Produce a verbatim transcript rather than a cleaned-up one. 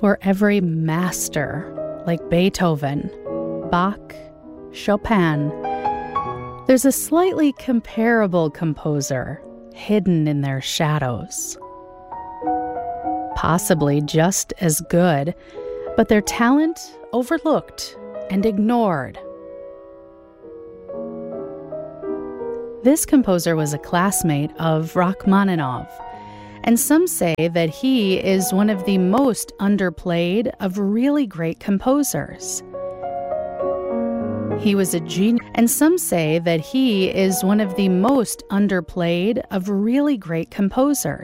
For every master, like Beethoven, Bach, Chopin, there's a slightly comparable composer hidden in their shadows. Possibly just as good, but their talent overlooked and ignored. This composer was a classmate of Rachmaninoff, and some say that he is one of the most underplayed of really great composers. He was a genius, and some say that he is one of the most underplayed of really great composers.